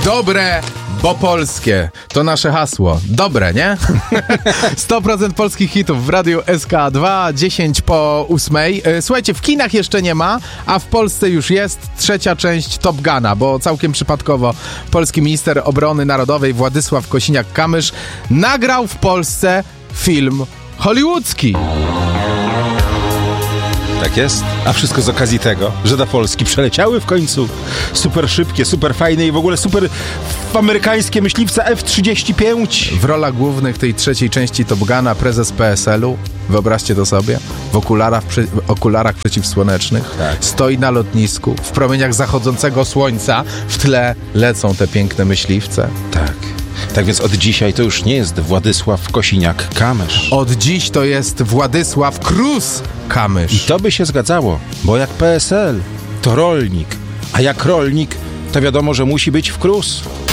Dobre, bo polskie. To nasze hasło. Dobre, nie? 100% polskich hitów w Radiu SK2, 10 po 8. Słuchajcie, w kinach jeszcze nie ma, a w Polsce już jest trzecia część Top Guna, bo całkiem przypadkowo polski minister obrony narodowej Władysław Kosiniak-Kamysz nagrał w Polsce film hollywoodzki. Tak jest. A wszystko z okazji tego, że do Polski przeleciały w końcu super szybkie, super fajne i w ogóle super amerykańskie myśliwce F-35. W rolach głównych tej trzeciej części Top Guna prezes PSL-u, wyobraźcie to sobie, w okularach przeciwsłonecznych, Tak. stoi na lotnisku, w promieniach zachodzącego słońca, w tle lecą te piękne myśliwce. Tak. Tak więc od dzisiaj to już nie jest Władysław Kosiniak-Kamysz. Od dziś to jest Władysław Krus-Kamysz. I to by się zgadzało, bo jak PSL to rolnik, a jak rolnik to wiadomo, że musi być w KRUS.